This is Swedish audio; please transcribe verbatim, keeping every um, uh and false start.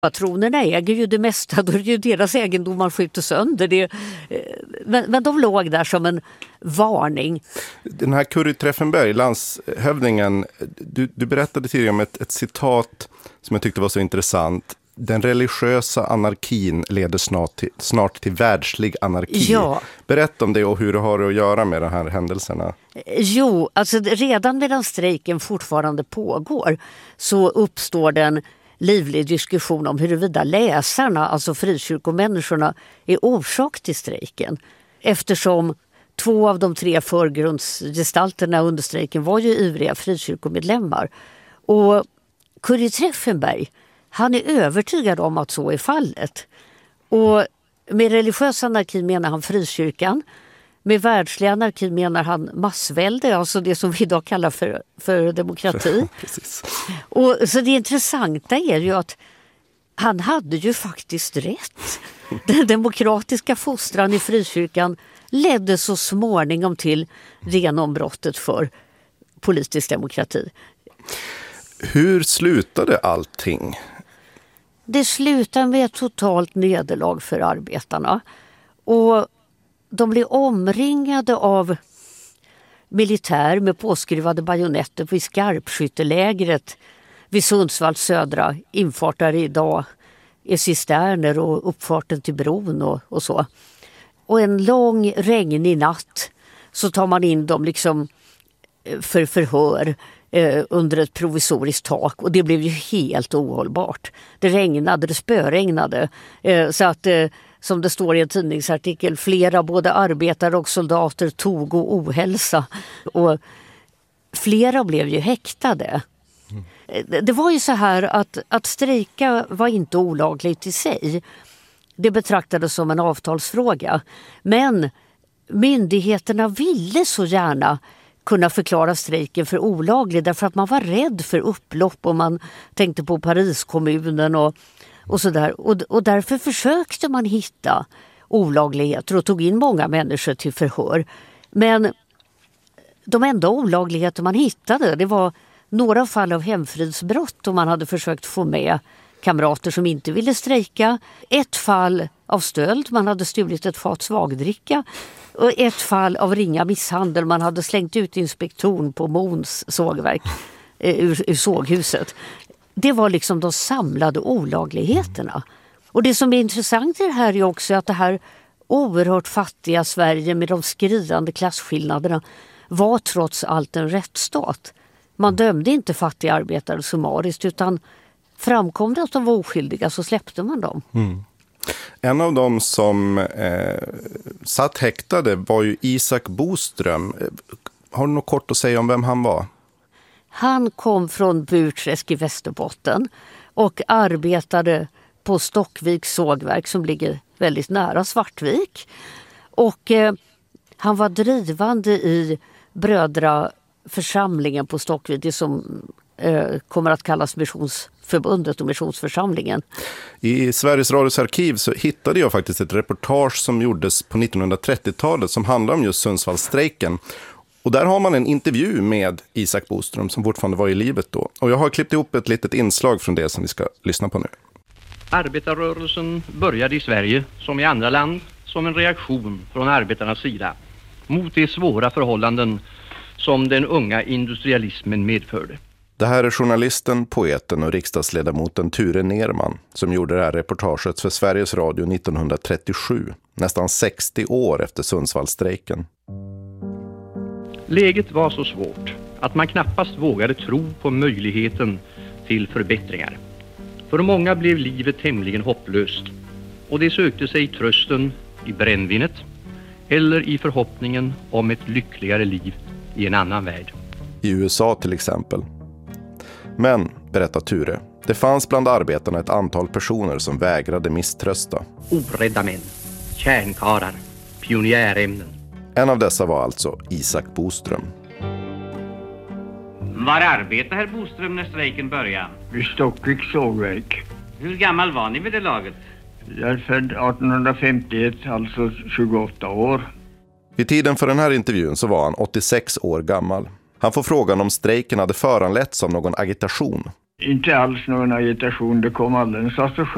Patronerna äger ju det mesta, då är det ju deras egendom man skjuter sönder. Det, men, men de låg där som en varning. Den här Curry Treffenberg, landshövdingen, du, du berättade tidigare om ett, ett citat som jag tyckte var så intressant. Den religiösa anarkin leder snart till, snart till världslig anarki. Ja. Berätta om det och hur det har att göra med de här händelserna. Jo, alltså redan medan strejken fortfarande pågår så uppstår den livlig diskussion om huruvida läsarna, alltså frikyrkomänniskorna, är orsak till strejken. Eftersom två av de tre förgrundsgestalterna under strejken var ju ivriga frikyrkomedlemmar. Och Curry Treffenberg, han är övertygad om att så är fallet. Och med religiös anarki menar han frikyrkan. Med världslig anarki menar han massvälde, alltså det som vi idag kallar för, för demokrati. Precis. Och så det intressanta är ju att han hade ju faktiskt rätt. Den demokratiska fostran i frikyrkan ledde så småningom till genombrottet för politisk demokrati. Hur slutade allting? Det slutade med ett totalt nederlag för arbetarna. Och de blev omringade av militär med påskruvade bajonetter vid skarpskyttelägret vid Sundsvalls södra infartar idag är cisterner och uppfarten till bron och, och så. Och en lång regnig natt så tar man in dem liksom för förhör eh, under ett provisoriskt tak, och det blev ju helt ohållbart. Det regnade, det spöregnade eh, så att eh, som det står i en tidningsartikel, flera både arbetare och soldater tog och ohälsa. Och flera blev ju häktade. Mm. Det var ju så här att, att strejka var inte olagligt i sig. Det betraktades som en avtalsfråga. Men myndigheterna ville så gärna kunna förklara strejken för olaglig därför att man var rädd för upplopp, och man tänkte på Pariskommunen och Och, sådär. Och, och därför försökte man hitta olagligheter och tog in många människor till förhör. Men de enda olagligheter man hittade, det var några fall av hemfridsbrott, och man hade försökt få med kamrater som inte ville strejka. Ett fall av stöld, man hade stulit ett fat svagdricka. Och ett fall av ringa misshandel, man hade slängt ut inspektorn på Måns sågverk eh, ur, ur såghuset. Det var liksom de samlade olagligheterna. Och det som är intressant i det här är också att det här oerhört fattiga Sverige med de skriande klasskillnaderna var trots allt en rättsstat. Man dömde inte fattiga arbetare summariskt, utan framkom det att de var oskyldiga så släppte man dem. Mm. En av dem som eh, satt häktade var ju Isak Boström. Har du något kort att säga om vem han var? Han kom från Burträsk i Västerbotten och arbetade på Stockviks sågverk som ligger väldigt nära Svartvik. Och eh, han var drivande i brödraförsamlingen på Stockvik, det som eh, kommer att kallas Missionsförbundet och Missionsförsamlingen. I Sveriges Radios arkiv så hittade jag faktiskt ett reportage som gjordes på nittonhundratrettiotalet som handlar om just Sundsvallsstrejken. Och där har man en intervju med Isak Boström som fortfarande var i livet då. Och jag har klippt ihop ett litet inslag från det som vi ska lyssna på nu. Arbetarrörelsen började i Sverige, som i andra land, som en reaktion från arbetarnas sida mot de svåra förhållanden som den unga industrialismen medförde. Det här är journalisten, poeten och riksdagsledamoten Ture Nerman som gjorde det här reportaget för Sveriges Radio nittonhundratrettiosju, nästan sextio år efter Sundsvallsstrejken. Läget var så svårt att man knappast vågade tro på möjligheten till förbättringar. För många blev livet tämligen hopplöst, och de sökte sig trösten i brännvinet eller i förhoppningen om ett lyckligare liv i en annan värld. I U S A till exempel. Men, berättar Ture, det fanns bland arbetarna ett antal personer som vägrade misströsta. Orädda män, kärnkarlar, pionjärämnen. En av dessa var alltså Isak Boström. Var arbetade herr Boström när strejken började? Vid Stockviks sågverk. Hur gammal var ni vid det laget? Jag är född artonhundrafemtioett, alltså tjugoåtta år. Vid tiden för den här intervjun så var han åttiosex år gammal. Han får frågan om strejken hade föranletts av någon agitation. Inte alls någon agitation, det kom alldeles av sig själv.